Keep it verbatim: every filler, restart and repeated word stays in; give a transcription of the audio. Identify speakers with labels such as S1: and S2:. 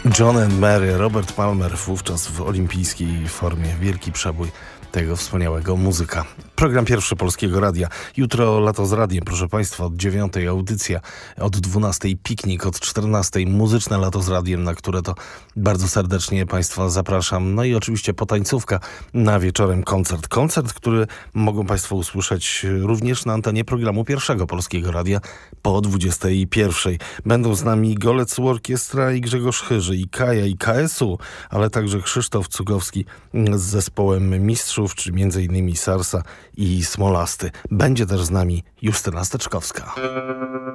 S1: John and Mary, Robert Palmer, wówczas w olimpijskiej formie. Wielki przebój tego wspaniałego muzyka. Program Pierwszy Polskiego Radia. Jutro Lato z Radiem, proszę Państwa, od dziewiątej audycja, od dwunastej piknik, od czternastej muzyczne Lato z Radiem, na które to bardzo serdecznie Państwa zapraszam. No i oczywiście potańcówka, na wieczorem koncert. Koncert, który mogą Państwo usłyszeć również na antenie programu Pierwszego Polskiego Radia po dwudziestej pierwszej. Będą z nami Golec Orkiestra i Grzegorz Chyży, i Kaja, i K S U, ale także Krzysztof Cugowski z zespołem Mistrzów, czy między innymi Sarsa i Smolasty. Będzie też z nami Justyna Steczkowska.